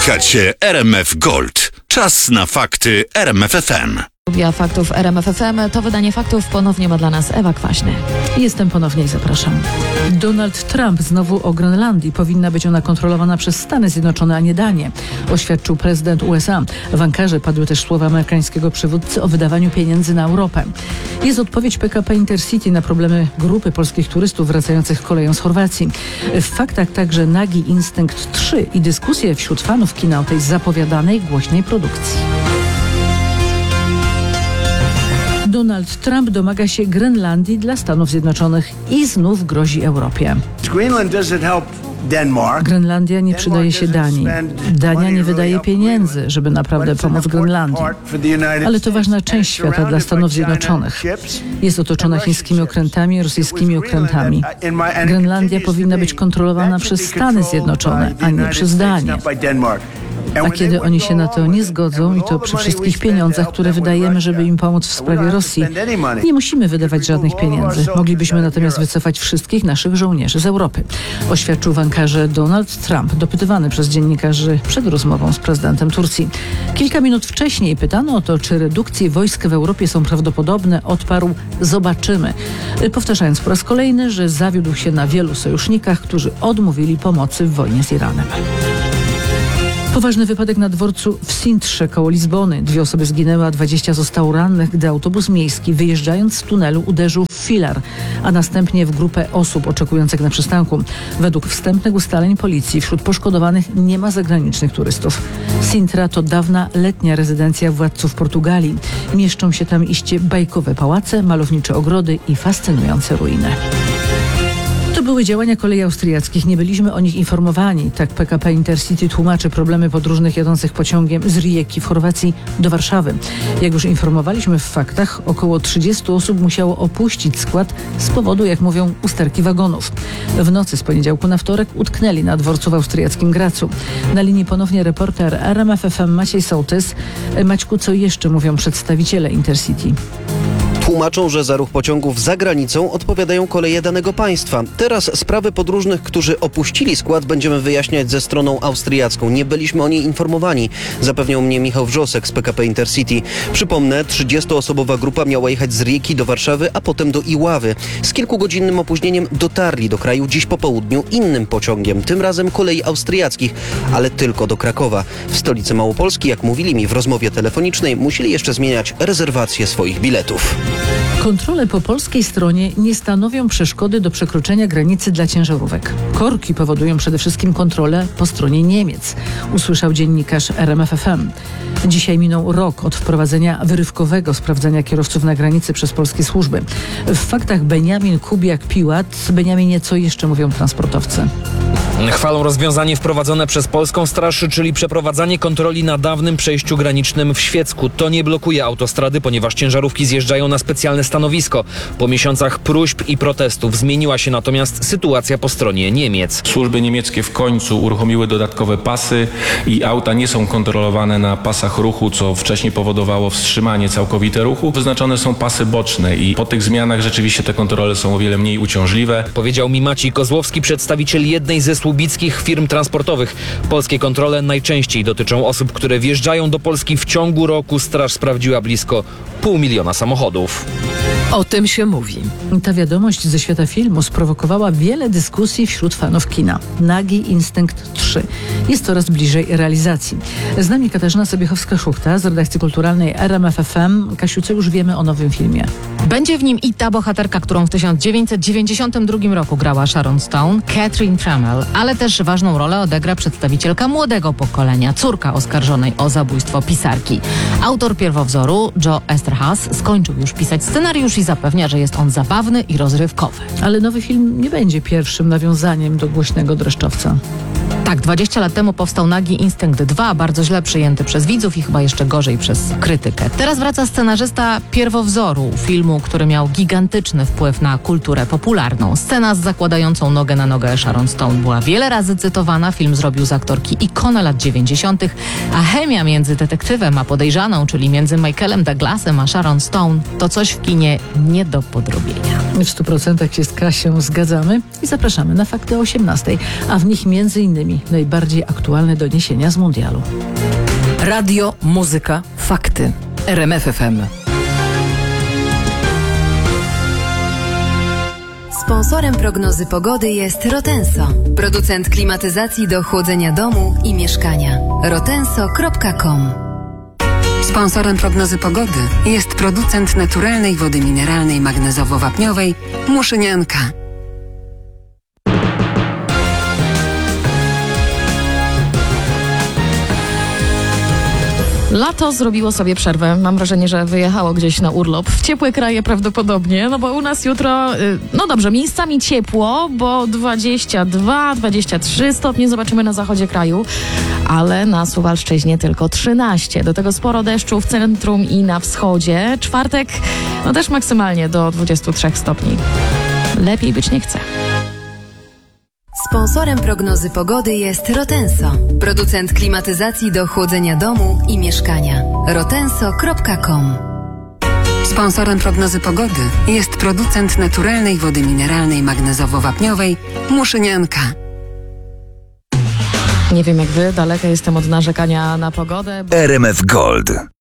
Słuchacie RMF Gold. Czas na fakty RMF FM. Studia faktów RMF FM. To wydanie faktów ponownie ma dla nas Ewa Kwaśny. Jestem ponownie i zapraszam. Donald Trump znowu o Grenlandii. Powinna być ona kontrolowana przez Stany Zjednoczone, a nie Danię, oświadczył prezydent USA. W Ankarze padły też słowa amerykańskiego przywódcy o wydawaniu pieniędzy na Europę. Jest odpowiedź PKP Intercity na problemy grupy polskich turystów wracających koleją z Chorwacji. W faktach także Nagi Instynkt 3 i dyskusje wśród fanów kina o tej zapowiadanej głośnej produkcji. Donald Trump domaga się Grenlandii dla Stanów Zjednoczonych i znów grozi Europie. Grenlandia nie przydaje się Danii. Dania nie wydaje pieniędzy, żeby naprawdę pomóc Grenlandii. Ale to ważna część świata dla Stanów Zjednoczonych. Jest otoczona chińskimi okrętami, rosyjskimi okrętami. Grenlandia powinna być kontrolowana przez Stany Zjednoczone, a nie przez Danię. A kiedy oni się na to nie zgodzą, i to przy wszystkich pieniądzach, które wydajemy, żeby im pomóc w sprawie Rosji, nie musimy wydawać żadnych pieniędzy. Moglibyśmy natomiast wycofać wszystkich naszych żołnierzy z Europy. Oświadczył w Ankarze Donald Trump, dopytywany przez dziennikarzy przed rozmową z prezydentem Turcji. Kilka minut wcześniej pytano o to, czy redukcje wojsk w Europie są prawdopodobne. Odparł: zobaczymy. Powtarzając po raz kolejny, że zawiódł się na wielu sojusznikach, którzy odmówili pomocy w wojnie z Iranem. Poważny wypadek na dworcu w Sintrze koło Lizbony. 2 osoby zginęły, a 20 zostało rannych, gdy autobus miejski, wyjeżdżając z tunelu, uderzył w filar, a następnie w grupę osób oczekujących na przystanku. Według wstępnych ustaleń policji wśród poszkodowanych nie ma zagranicznych turystów. Sintra to dawna letnia rezydencja władców Portugalii. Mieszczą się tam iście bajkowe pałace, malownicze ogrody i fascynujące ruiny. To były działania kolei austriackich. Nie byliśmy o nich informowani. Tak PKP Intercity tłumaczy problemy podróżnych jadących pociągiem z Rijeki w Chorwacji do Warszawy. Jak już informowaliśmy w faktach, około 30 osób musiało opuścić skład z powodu, jak mówią, usterki wagonów. W nocy z poniedziałku na wtorek utknęli na dworcu w austriackim Gracu. Na linii ponownie reporter RMF FM Maciej Sołtys. Maćku, co jeszcze mówią przedstawiciele Intercity? Tłumaczą, że za ruch pociągów za granicą odpowiadają koleje danego państwa. Teraz sprawy podróżnych, którzy opuścili skład, będziemy wyjaśniać ze stroną austriacką. Nie byliśmy o niej informowani, zapewniał mnie Michał Wrzosek z PKP Intercity. Przypomnę, 30-osobowa grupa miała jechać z Rijeki do Warszawy, a potem do Iławy. Z kilkugodzinnym opóźnieniem dotarli do kraju dziś po południu innym pociągiem, tym razem kolei austriackich, ale tylko do Krakowa. W stolicy Małopolski, jak mówili mi w rozmowie telefonicznej, musieli jeszcze zmieniać rezerwację swoich biletów. Kontrole po polskiej stronie nie stanowią przeszkody do przekroczenia granicy dla ciężarówek. Korki powodują przede wszystkim kontrole po stronie Niemiec, usłyszał dziennikarz RMF FM. Dzisiaj minął rok od wprowadzenia wyrywkowego sprawdzania kierowców na granicy przez polskie służby. W faktach Beniamin Kubiak-Piłat. Beniaminie, co jeszcze mówią transportowcy? Chwalą rozwiązanie wprowadzone przez Polską Straż, czyli przeprowadzanie kontroli na dawnym przejściu granicznym w Świecku. To nie blokuje autostrady, ponieważ ciężarówki zjeżdżają na specjalne stanowisko. Po miesiącach próśb i protestów zmieniła się natomiast sytuacja po stronie Niemiec. Służby niemieckie w końcu uruchomiły dodatkowe pasy i auta nie są kontrolowane na pasach ruchu, co wcześniej powodowało wstrzymanie całkowite ruchu. Wyznaczone są pasy boczne i po tych zmianach rzeczywiście te kontrole są o wiele mniej uciążliwe. Powiedział mi Maciej Kozłowski, przedstawiciel jednej ze słubickich firm transportowych. Polskie kontrole najczęściej dotyczą osób, które wjeżdżają do Polski w ciągu roku. Straż sprawdziła blisko 500 000 samochodów. O tym się mówi. Ta wiadomość ze świata filmu sprowokowała wiele dyskusji wśród fanów kina. Nagi Instynkt 3 jest coraz bliżej realizacji. Z nami Katarzyna Sobiechowska-Szuchta z redakcji kulturalnej RMF FM. Kasiu, co już wiemy o nowym filmie? Będzie w nim i ta bohaterka, którą w 1992 roku grała Sharon Stone, Catherine Trammell, ale też ważną rolę odegra przedstawicielka młodego pokolenia, córka oskarżonej o zabójstwo pisarki. Autor pierwowzoru, Joe Eszterhas, skończył już pisać scenariusz i zapewnia, że jest on zabawny i rozrywkowy. Ale nowy film nie będzie pierwszym nawiązaniem do głośnego dreszczowca. Tak, 20 lat temu powstał Nagi Instynkt 2, bardzo źle przyjęty przez widzów i chyba jeszcze gorzej przez krytykę. Teraz wraca scenarzysta pierwowzoru filmu, który miał gigantyczny wpływ na kulturę popularną. Scena z zakładającą nogę na nogę Sharon Stone była wiele razy cytowana. Film zrobił z aktorki ikonę lat 90., a chemia między detektywem a podejrzaną, czyli między Michaelem Douglasem a Sharon Stone, to coś w kinie nie do podrobienia. W 100% się z Kasią zgadzamy i zapraszamy na fakty o 18:00, a w nich m.in. nami najbardziej aktualne doniesienia z mundialu. Radio, muzyka, fakty. RMF FM. Sponsorem prognozy pogody jest Rotenso, producent klimatyzacji do chłodzenia domu i mieszkania. rotenso.com. Sponsorem prognozy pogody jest producent naturalnej wody mineralnej magnezowo-wapniowej Muszynianka. Lato zrobiło sobie przerwę. Mam wrażenie, że wyjechało gdzieś na urlop. W ciepłe kraje prawdopodobnie, no bo u nas jutro, no dobrze, miejscami ciepło, bo 22-23 stopnie zobaczymy na zachodzie kraju, ale na Suwalszczyźnie tylko 13. Do tego sporo deszczu w centrum i na wschodzie. Czwartek, no też maksymalnie do 23 stopni. Lepiej być nie chce. Sponsorem prognozy pogody jest Rotenso, producent klimatyzacji do chłodzenia domu i mieszkania. rotenso.com. Sponsorem prognozy pogody jest producent naturalnej wody mineralnej magnezowo-wapniowej Muszynianka. Nie wiem jak wy, daleka jestem od narzekania na pogodę. RMF Gold.